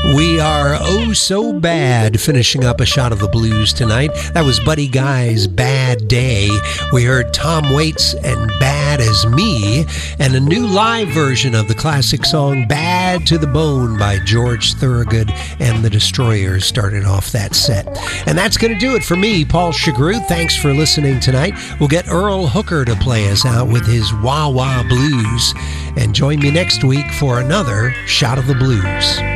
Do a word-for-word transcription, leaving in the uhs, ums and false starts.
We are oh so bad finishing up a shot of the blues tonight. That was Buddy Guy's Bad Day. We heard Tom Waits and Bad as Me, and a new live version of the classic song Bad to the Bone by George Thorogood and the Destroyers started off that set. And that's going to do it for me, Paul Chagru. Thanks for listening tonight. We'll get Earl Hooker to play us out with his Wah Wah Blues. And join me next week for another Shot of the Blues.